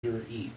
or eat.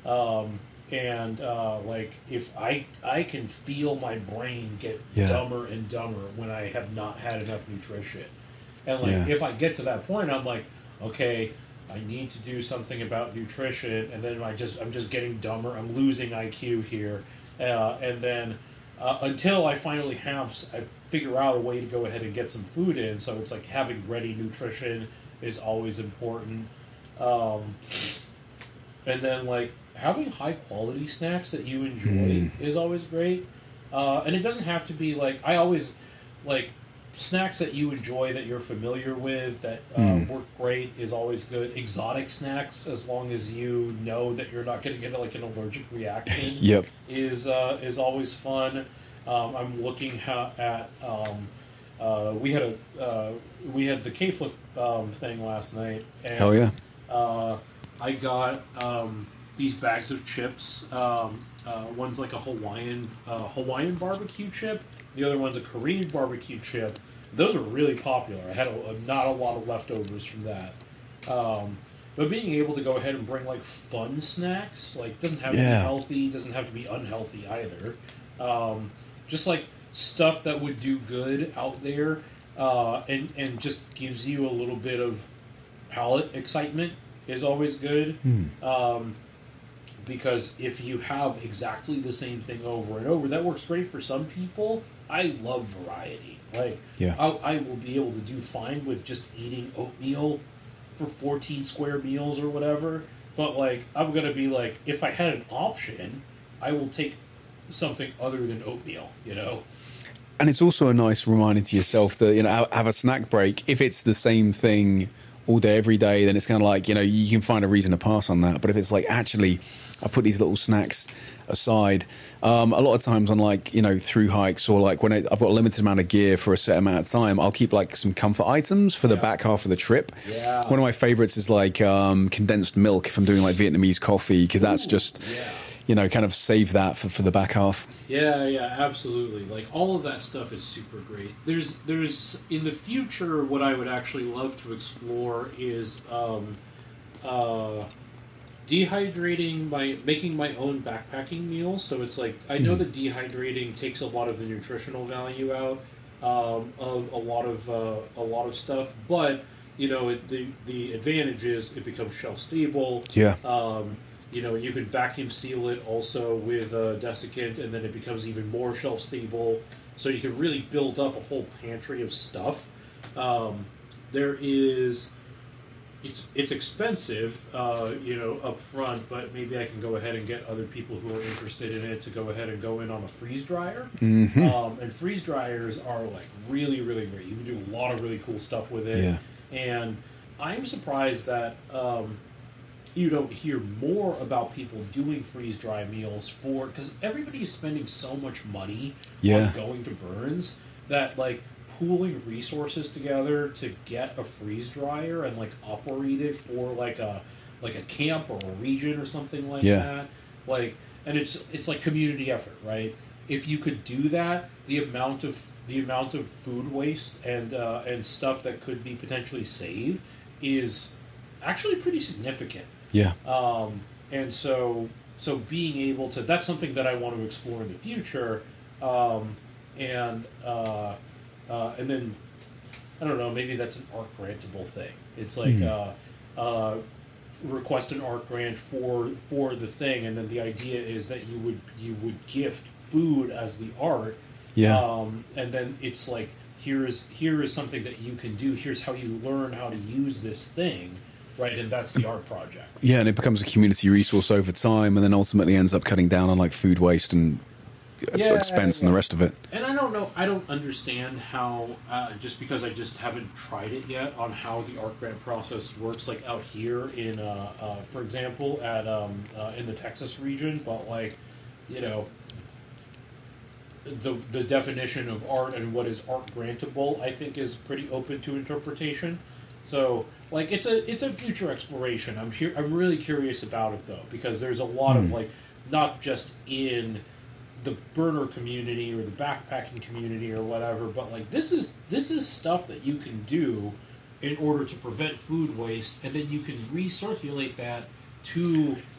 And like if I can feel my brain get Yeah. dumber and dumber when I have not had enough nutrition. And like Yeah. if I get to that point, I'm like, okay, I need to do something about nutrition, and then I'm just getting dumber. I'm losing IQ here, and then until I finally I figure out a way to go ahead and get some food in. So it's like having ready nutrition is always important. Um, and then like having high quality snacks that you enjoy Mm. is always great. And it doesn't have to be like I always like snacks that you enjoy that you're familiar with that Mm. work great is always good. Exotic snacks, as long as you know that you're not going to get like an allergic reaction, Yep. is always fun. I'm looking at we had a we had the K flip thing last night, Hell and yeah. uh, I got these bags of chips. One's like a Hawaiian barbecue chip. The other one's a Korean barbecue chip. Those are really popular. I had not a lot of leftovers from that. Um, but being able to go ahead and bring like fun snacks, like doesn't have to be Yeah. healthy, doesn't have to be unhealthy either. Um, just like stuff that would do good out there, and just gives you a little bit of palate excitement is always good. Mm. Um, because if you have exactly the same thing over and over, that works great for some people. I love variety. Like, Yeah. I will be able to do fine with just eating oatmeal for 14 square meals or whatever. But, like, I'm going to be like, if I had an option, I will take something other than oatmeal, you know? And it's also a nice reminder to yourself that, have a snack break. If it's the same thing all day, every day, then it's kind of like, you can find a reason to pass on that. But if it's like, actually, I put these little snacks aside, a lot of times on like, through hikes or like when I've got a limited amount of gear for a set amount of time, I'll keep like some comfort items for the Yeah. back half of the trip. Yeah. One of my favorites is like condensed milk if I'm doing like Vietnamese coffee, because that's Ooh, just, yeah. kind of save that for the back half. Yeah, yeah, absolutely. Like all of that stuff is super great. There's in the future what I would actually love to explore is uh, making my own backpacking meals. So it's like I know that dehydrating takes a lot of the nutritional value out of a lot of stuff, but the advantage is it becomes shelf stable. Yeah. You can vacuum seal it also with desiccant, and then it becomes even more shelf stable. So you can really build up a whole pantry of stuff. There is, it's expensive, up front, but maybe I can go ahead and get other people who are interested in it to go ahead and go in on a freeze dryer. And freeze dryers are like really, really great. You can do a lot of really cool stuff with it. Yeah. And I'm surprised that. You don't hear more about people doing freeze dry meals because everybody is spending so much money Yeah. on going to Burns that like pooling resources together to get a freeze dryer and like operate it for like a camp or a region or something like Yeah. that, like, and it's like community effort, right? If you could do that, the amount of food waste and stuff that could be potentially saved is actually pretty significant. Yeah. And so being able to, that's something that I want to explore in the future. And then I don't know, maybe that's an art grantable thing. It's like request an art grant for the thing, and then the idea is that you would gift food as the art. Yeah. And then it's like here is something that you can do. Here's how you learn how to use this thing. Right, and that's the art project. Yeah, and it becomes a community resource over time, and then ultimately ends up cutting down on like food waste and expense and the rest of it. And I don't know, I don't understand how, just because I just haven't tried it yet, on how the art grant process works, like out here in, for example, at in the Texas region. But like, you know, the definition of art and what is art grantable, I think, is pretty open to interpretation. So, like, it's a future exploration. I'm really curious about it though, because there's a lot of like, not just in the burner community or the backpacking community or whatever, but like this is stuff that you can do in order to prevent food waste, and then you can recirculate that too